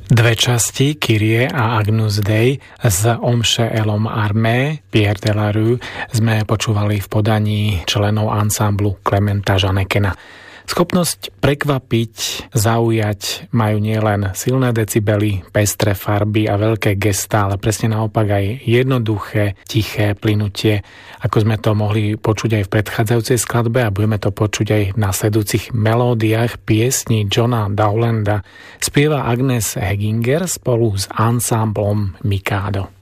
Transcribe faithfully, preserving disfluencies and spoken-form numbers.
Dve časti, Kyrie a Agnus Dei z Omše Elom Armé, Pierre Delarue, sme počúvali v podaní členov ansámblu Klementa Žanekena. Schopnosť prekvapiť, zaujať majú nielen silné decibely, pestré farby a veľké gestá, ale presne naopak aj jednoduché, tiché plynutie, ako sme to mohli počuť aj v predchádzajúcej skladbe a budeme to počuť aj v nasledujúcich melódiách piesni Johna Dowlanda. Spieva Agnes Heginger spolu s ansámblom Mikado.